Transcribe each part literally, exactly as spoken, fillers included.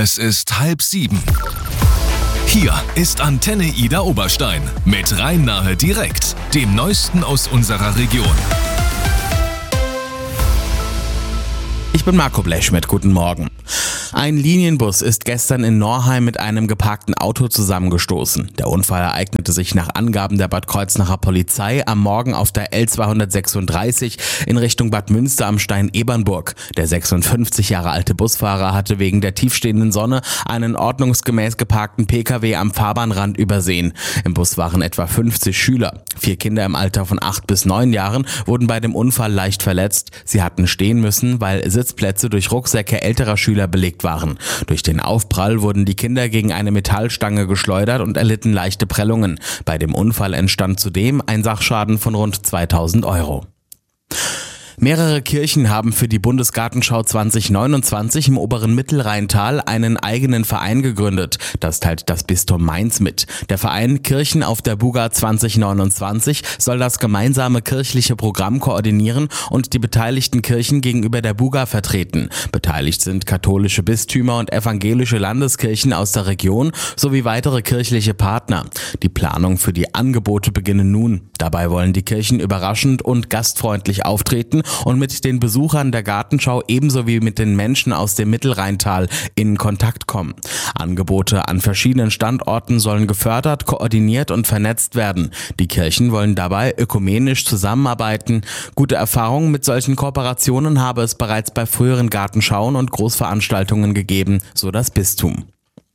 Es ist halb sieben. Hier ist Antenne Ida Oberstein mit Rhein-Nahe direkt, dem Neuesten aus unserer Region. Ich bin Marco Blechschmidt, guten Morgen. Ein Linienbus ist gestern in Norheim mit einem geparkten Auto zusammengestoßen. Der Unfall ereignete sich nach Angaben der Bad Kreuznacher Polizei am Morgen auf der L zweihundertsechsunddreißig in Richtung Bad Münster am Stein-Ebernburg. Der sechsundfünfzig Jahre alte Busfahrer hatte wegen der tiefstehenden Sonne einen ordnungsgemäß geparkten Pkw am Fahrbahnrand übersehen. Im Bus waren etwa fünfzig Schüler. Vier Kinder im Alter von acht bis neun Jahren wurden bei dem Unfall leicht verletzt. Sie hatten stehen müssen, weil Sitzplätze durch Rucksäcke älterer Schüler belegt waren. Durch den Aufprall wurden die Kinder gegen eine Metallstange geschleudert und erlitten leichte Prellungen. Bei dem Unfall entstand zudem ein Sachschaden von rund zweitausend Euro. Mehrere Kirchen haben für die Bundesgartenschau zwanzig neunundzwanzig im oberen Mittelrheintal einen eigenen Verein gegründet. Das teilt das Bistum Mainz mit. Der Verein Kirchen auf der Buga zwanzig neunundzwanzig soll das gemeinsame kirchliche Programm koordinieren und die beteiligten Kirchen gegenüber der Buga vertreten. Beteiligt sind katholische Bistümer und evangelische Landeskirchen aus der Region sowie weitere kirchliche Partner. Die Planung für die Angebote beginnen nun. Dabei wollen die Kirchen überraschend und gastfreundlich auftreten und mit den Besuchern der Gartenschau ebenso wie mit den Menschen aus dem Mittelrheintal in Kontakt kommen. Angebote an verschiedenen Standorten sollen gefördert, koordiniert und vernetzt werden. Die Kirchen wollen dabei ökumenisch zusammenarbeiten. Gute Erfahrungen mit solchen Kooperationen habe es bereits bei früheren Gartenschauen und Großveranstaltungen gegeben, so das Bistum.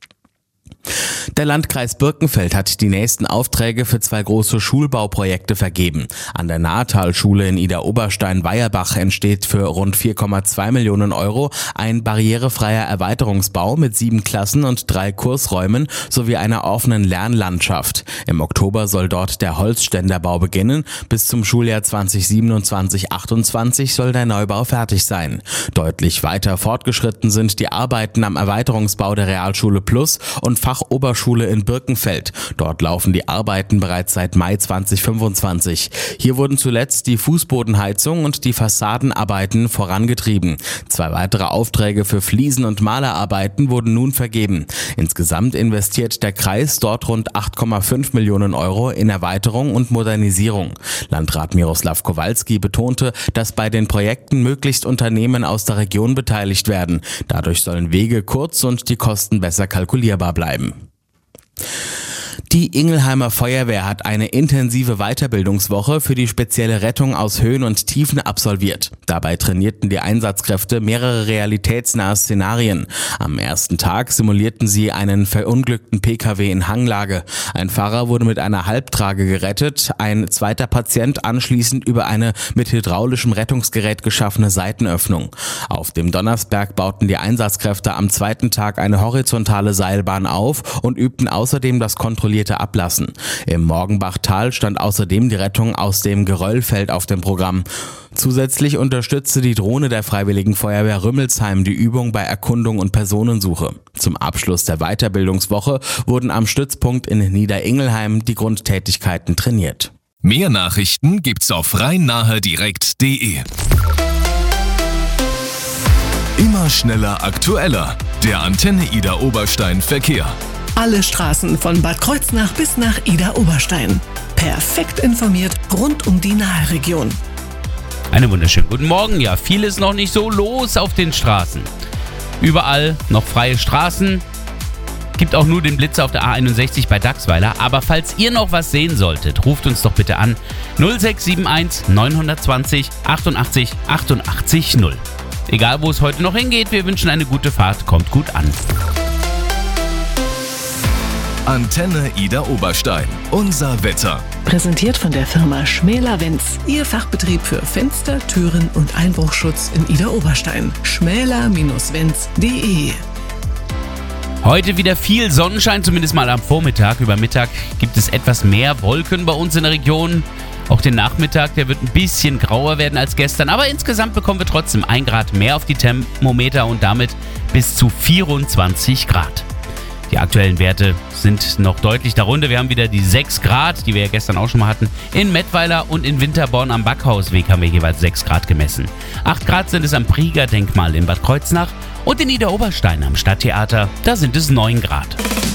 Der Landkreis Birkenfeld hat die nächsten Aufträge für zwei große Schulbauprojekte vergeben. An der Nahtalschule in Ida-Oberstein-Weierbach entsteht für rund vier Komma zwei Millionen Euro ein barrierefreier Erweiterungsbau mit sieben Klassen und drei Kursräumen sowie einer offenen Lernlandschaft. Im Oktober soll dort der Holzständerbau beginnen. Bis zum Schuljahr zwanzig siebenundzwanzig achtundzwanzig soll der Neubau fertig sein. Deutlich weiter fortgeschritten sind die Arbeiten am Erweiterungsbau der Realschule Plus und Fachoberschule in Birkenfeld. Dort laufen die Arbeiten bereits seit Mai zwanzig fünfundzwanzig. Hier wurden zuletzt die Fußbodenheizung und die Fassadenarbeiten vorangetrieben. Zwei weitere Aufträge für Fliesen- und Malerarbeiten wurden nun vergeben. Insgesamt investiert der Kreis dort rund acht Komma fünf Millionen Euro in Erweiterung und Modernisierung. Landrat Miroslav Kowalski betonte, dass bei den Projekten möglichst Unternehmen aus der Region beteiligt werden. Dadurch sollen Wege kurz und die Kosten besser kalkulierbar bleiben. Die Ingelheimer Feuerwehr hat eine intensive Weiterbildungswoche für die spezielle Rettung aus Höhen und Tiefen absolviert. Dabei trainierten die Einsatzkräfte mehrere realitätsnahe Szenarien. Am ersten Tag simulierten sie einen verunglückten Pkw in Hanglage. Ein Fahrer wurde mit einer Halbtrage gerettet, ein zweiter Patient anschließend über eine mit hydraulischem Rettungsgerät geschaffene Seitenöffnung. Auf dem Donnersberg bauten die Einsatzkräfte am zweiten Tag eine horizontale Seilbahn auf und übten außerdem das kontrollierte Ablassen. Im Morgenbachtal stand außerdem die Rettung aus dem Geröllfeld auf dem Programm. Zusätzlich unterstützte die Drohne der Freiwilligen Feuerwehr Rümmelsheim die Übung bei Erkundung und Personensuche. Zum Abschluss der Weiterbildungswoche wurden am Stützpunkt in Niederingelheim die Grundtätigkeiten trainiert. Mehr Nachrichten gibt's auf rhein-nahe direkt punkt de. Immer schneller, aktueller. Der Antenne Ida Oberstein Verkehr. Alle Straßen von Bad Kreuznach bis nach Ida Oberstein. Perfekt informiert rund um die Nahe-Region. Einen wunderschönen guten Morgen. Ja, viel ist noch nicht so los auf den Straßen. Überall noch freie Straßen. Gibt auch nur den Blitzer auf der A einundsechzig bei Dachsweiler. Aber falls ihr noch was sehen solltet, ruft uns doch bitte an null sechs sieben eins neun zwei null achtundachtzig achtundachtzig null. Egal wo es heute noch hingeht, wir wünschen eine gute Fahrt. Kommt gut an. Antenne Ida Oberstein. Unser Wetter. Präsentiert von der Firma Schmäler-Wenz. Ihr Fachbetrieb für Fenster, Türen und Einbruchschutz in Ida Oberstein. schmäler Wenz punkt de. Heute wieder viel Sonnenschein, zumindest mal am Vormittag. Über Mittag gibt es etwas mehr Wolken bei uns in der Region. Auch den Nachmittag, der wird ein bisschen grauer werden als gestern. Aber insgesamt bekommen wir trotzdem ein Grad mehr auf die Thermometer und damit bis zu vierundzwanzig Grad. Die aktuellen Werte sind noch deutlich darunter. Wir haben wieder die sechs Grad, die wir ja gestern auch schon mal hatten. In Mettweiler und in Winterborn am Backhausweg haben wir jeweils sechs Grad gemessen. acht Grad sind es am Prieger-Denkmal in Bad Kreuznach und in Niederoberstein am Stadttheater, da sind es neun Grad.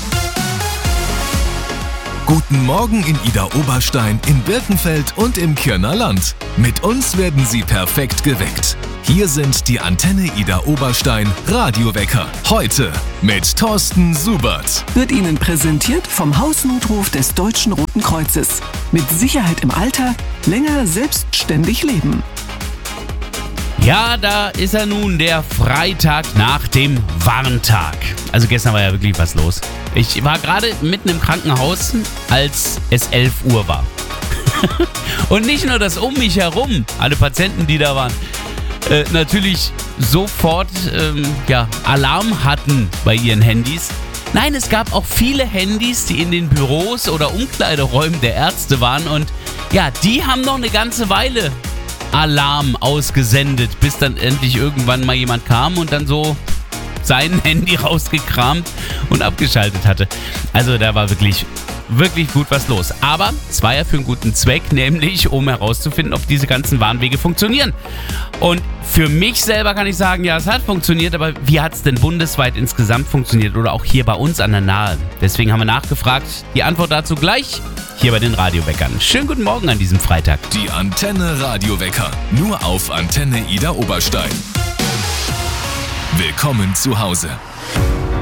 Guten Morgen in Idar-Oberstein, in Birkenfeld und im Kirner Land. Mit uns werden Sie perfekt geweckt. Hier sind die Antenne Idar-Oberstein Radiowecker. Heute mit Thorsten Subert. Wird Ihnen präsentiert vom Hausnotruf des Deutschen Roten Kreuzes. Mit Sicherheit im Alter, länger selbstständig leben. Ja, da ist er nun, der Freitag nach dem Warntag. Also gestern war ja wirklich was los. Ich war gerade mitten im Krankenhaus, als es elf Uhr war. Und nicht nur das um mich herum, alle Patienten, die da waren, äh, natürlich sofort ähm, ja, Alarm hatten bei ihren Handys. Nein, es gab auch viele Handys, die in den Büros oder Umkleideräumen der Ärzte waren. Und ja, die haben noch eine ganze Weile Alarm ausgesendet, bis dann endlich irgendwann mal jemand kam und dann so sein Handy rausgekramt und abgeschaltet hatte. Also da war wirklich, wirklich gut was los. Aber es war ja für einen guten Zweck, nämlich um herauszufinden, ob diese ganzen Warnwege funktionieren. Und für mich selber kann ich sagen, ja, es hat funktioniert, aber wie hat es denn bundesweit insgesamt funktioniert oder auch hier bei uns an der Nahe? Deswegen haben wir nachgefragt. Die Antwort dazu gleich hier bei den Radioweckern. Schönen guten Morgen an diesem Freitag. Die Antenne Radiowecker. Nur auf Antenne Idar-Oberstein. Willkommen zu Hause.